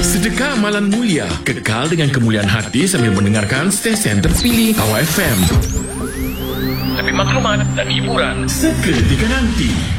Sedekah amalan mulia, kekal dengan kemuliaan hati sambil mendengarkan stesen terpilih Power FM. Lebih maklumat dan hiburan seketika nanti.